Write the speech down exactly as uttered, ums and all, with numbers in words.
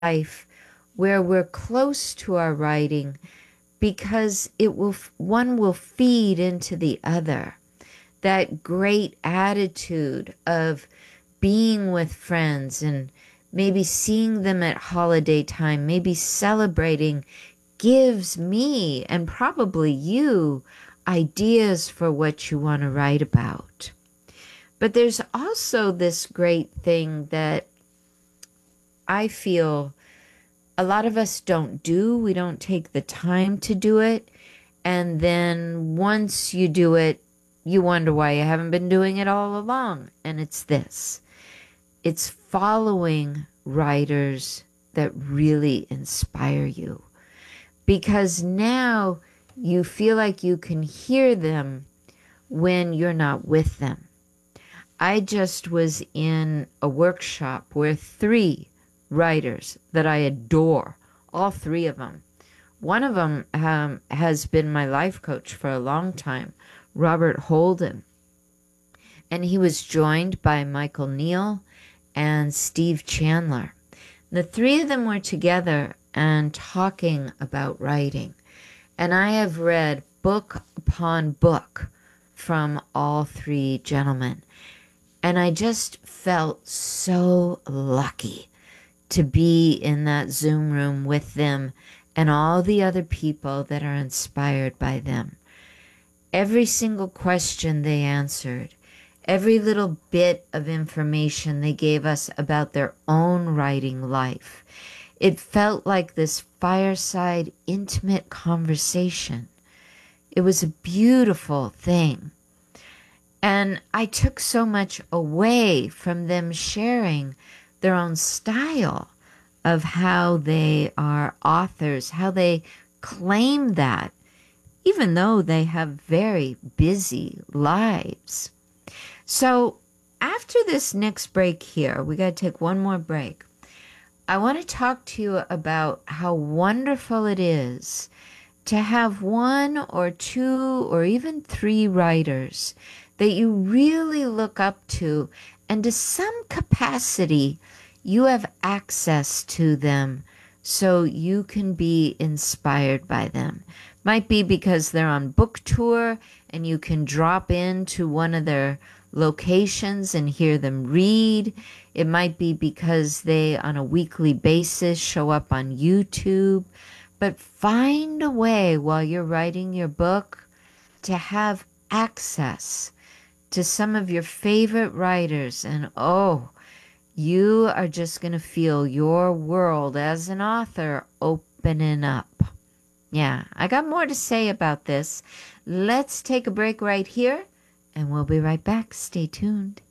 life where we're close to our writing because it will, one will feed into the other. That great attitude of being with friends and maybe seeing them at holiday time, maybe celebrating, gives me and probably you ideas for what you want to write about. But there's also this great thing that I feel a lot of us don't do. We don't take the time to do it. And then once you do it, you wonder why you haven't been doing it all along. And it's this. It's following writers that really inspire you. Because now you feel like you can hear them when you're not with them. I just was in a workshop where three writers that I adore, all three of them. One of them um, has been my life coach for a long time, Robert Holden. And he was joined by Michael Neal and Steve Chandler. The three of them were together and talking about writing. And I have read book upon book from all three gentlemen. And I just felt so lucky to be in that Zoom room with them and all the other people that are inspired by them. Every single question they answered, every little bit of information they gave us about their own writing life, it felt like this fireside, intimate conversation. It was a beautiful thing. And I took so much away from them sharing their own style of how they are authors, how they claim that, even though they have very busy lives. So after this next break here, we got to take one more break. I want to talk to you about how wonderful it is to have one or two or even three writers that you really look up to, and to some capacity you have access to them so you can be inspired by them. Might be because they're on book tour and you can drop into one of their locations and hear them read. It might be because they on a weekly basis show up on YouTube. But find a way while you're writing your book to have access to some of your favorite writers, and oh, you are just going to feel your world as an author opening up. Yeah, I got more to say about this. Let's take a break right here, and we'll be right back. Stay tuned.